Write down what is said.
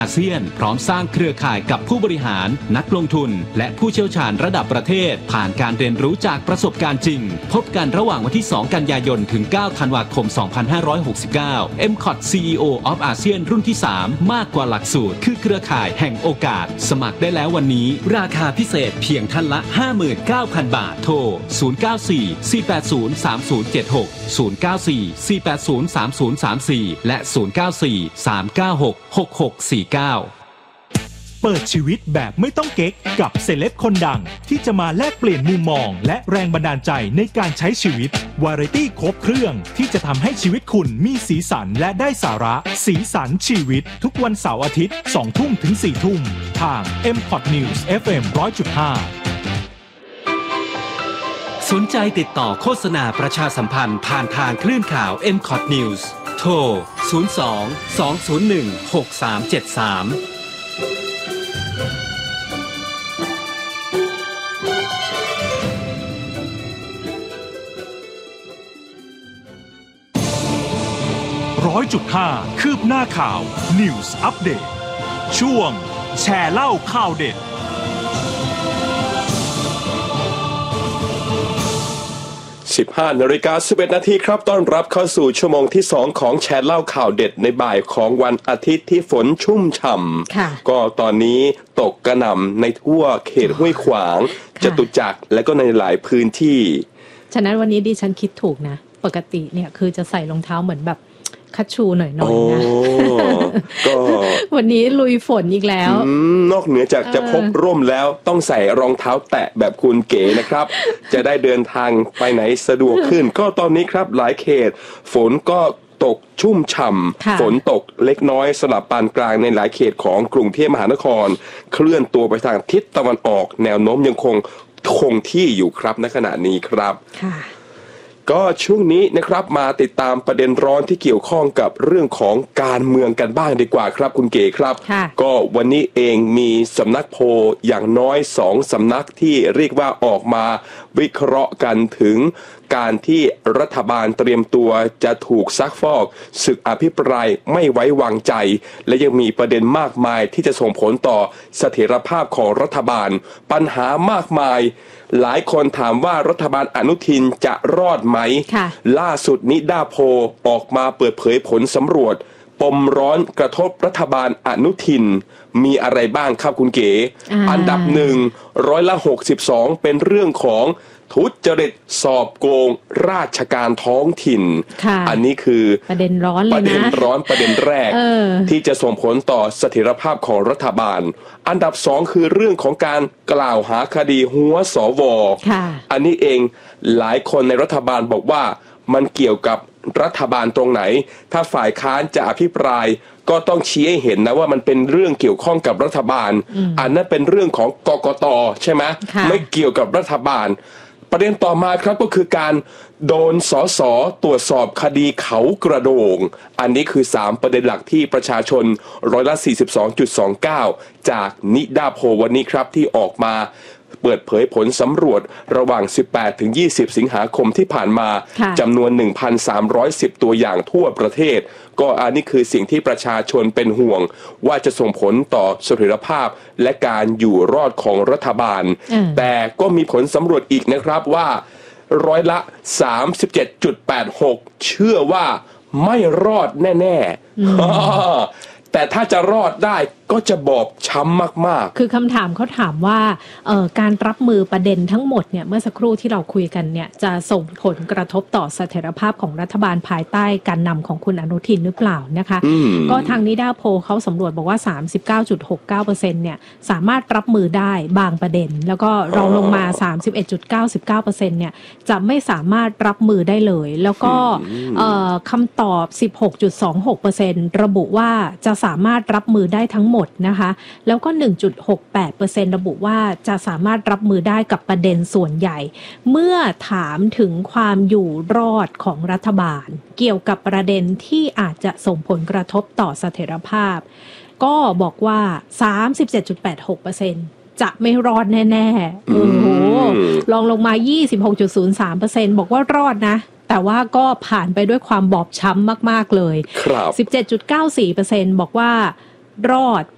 อาเซียนพร้อมสร้างเครือข่ายกับผู้บริหารนักลงทุนและผู้เชี่ยวชาญระดับประเทศผ่านการเรียนรู้จากประสบการณ์จริงพบกันระหว่างวันที่ 2 กันยายนถึง 9 ธันวาคม 2569 MCOT CEO of ASEAN รุ่นที่ 3 มากกว่าหลักสูตรคือเครือข่ายแห่งโอกาสสมัครได้แล้ววันนี้ราคาพิเศษเพียงท่านละ 59,000 บาทโทร 094-480-3076 094-480-3034 และ 094-396-6649 เปิดชีวิตแบบไม่ต้องเก๊กกับเซเลบคนดังที่จะมาแลกเปลี่ยนมุมมองและแรงบันดาลใจในการใช้ชีวิตวาไรตี้ครบเครื่องที่จะทำให้ชีวิตคุณมีสีสันและได้สาระสีสันชีวิตทุกวันเสาร์อาทิตย์ 20:00 น. ถึง 4:00 น. ทาง MCOT News FM 100.5 สนใจติดต่อโฆษณาประชาสัมพันธ์ผ่านทางคลื่นข่าว MCOT News โทร 02-201-6373 100.5 คืบหน้าข่าว News Update ช่วงแชร์เล่าข่าวเด็ด 15:11 นาทีครับต้อนรับเข้าสู่ชั่วโมงที่2ของแชร์เล่าข่าวเด็ดในบ่ายของวันอาทิตย์ที่ฝนชุ่มฉ่ำก็ตอนนี้ตกกระหน่ำในทั่วเขตห้วยขวางจตุจักรและก็ในหลายพื้นที่ฉะนั้นวันนี้ดิฉันคิดถูกนะปกติเนี่ยคือจะใส่รองเท้าเหมือนแบบคัชชูหน่อยๆนะก็วันนี้ลุยฝนอีกแล้วนอกเหนือจากจะพกร่มแล้วต้องใส่รองเท้าแตะแบบคุณเก๋นะครับ จะได้เดินทางไปไหนสะดวกขึ้น ก็ตอนนี้ครับหลายเขตฝนก็ตกชุ่มฉ่ำฝนตกเล็กน้อยสลับปานกลางในหลายเขตของกรุงเทพมหานครเคลื่อนตัวไปทางทิศตะวันออกแนวโน้มยังคงที่อยู่ครับณขณะนี้ครับก็ช่วงนี้นะครับมาติดตามประเด็นร้อนที่เกี่ยวข้องกับเรื่องของการเมืองกันบ้างดีกว่าครับคุณเก๋ครับก็วันนี้เองมีสำนักโพลอย่างน้อย2สำนักที่เรียกว่าออกมาวิเคราะห์กันถึงการที่รัฐบาลเตรียมตัวจะถูกซักฟอกศึกอภิปรายไม่ไว้วางใจและยังมีประเด็นมากมายที่จะส่งผลต่อเสถียรภาพของรัฐบาลปัญหามากมายหลายคนถามว่ารัฐบาลอนุทินจะรอดไหมล่าสุดนิดาโพลออกมาเปิดเผยผลสำรวจปมร้อนกระทบรัฐบาลอนุทินมีอะไรบ้างครับคุณเก๋อันดับ1%62เป็นเรื่องของทุจริตสอบโกงราชการท้องถิ่นอันนี้คือประเด็นร้อนเลยนะประเด็นร้อนประเด็นแรกที่จะส่งผลต่อเสถียรภาพของรัฐบาลอันดับ2คือเรื่องของการกล่าวหาคดีหัวสว.อันนี้เองหลายคนในรัฐบาลบอกว่ามันเกี่ยวกับรัฐบาลตรงไหนถ้าฝ่ายค้านจะอภิปรายก็ต้องชี้ให้เห็นนะว่ามันเป็นเรื่องเกี่ยวข้องกับรัฐบาลอันนั้นเป็นเรื่องของกกต.ใช่ไหมไม่เกี่ยวกับรัฐบาลประเด็นต่อมาครับก็คือการโดนสส.ตรวจสอบคดีเขากระโดงอันนี้คือ3ประเด็นหลักที่ประชาชน42.29% จากนิดาโพลวันนี้ครับที่ออกมาเปิดเผยผลสำรวจระหว่าง 18-20 สิงหาคมที่ผ่านมาจำนวน 1,310 ตัวอย่างทั่วประเทศก็อันนี้คือสิ่งที่ประชาชนเป็นห่วงว่าจะส่งผลต่อเสถียรภาพและการอยู่รอดของรัฐบาลแต่ก็มีผลสำรวจอีกนะครับว่า37.86% เชื่อว่าไม่รอดแน่ๆแต่ถ้าจะรอดได้ก็จะบอบช้ำมากๆคือคำถามเขาถามว่าการรับมือประเด็นทั้งหมดเนี่ยเมื่อสักครู่ที่เราคุยกันเนี่ยจะส่งผลกระทบต่อเสถียรภาพของรัฐบาลภายใต้การนำของคุณอนุทินหรือเปล่านะคะก็ทางนิดาโพลเขาสำรวจบอกว่า 39.69% เนี่ยสามารถรับมือได้บางประเด็นแล้วก็รองลงมา 31.99% เนี่ยจะไม่สามารถรับมือได้เลยแล้วก็คำตอบ 16.26% ระบุว่าจะสามารถรับมือได้ทั้งหมดนะคะแล้วก็ 1.68% ระบุว่าจะสามารถรับมือได้กับประเด็นส่วนใหญ่เมื่อถามถึงความอยู่รอดของรัฐบาลเกี่ยวกับประเด็นที่อาจจะส่งผลกระทบต่อเสถียรภาพก็บอกว่า 37.86% จะไม่รอดแน่ๆโอ้โหลองลงมา 26.03% บอกว่ารอดนะแต่ว่าก็ผ่านไปด้วยความบอบช้ำมากๆเลย 17.94% บอกว่ารอด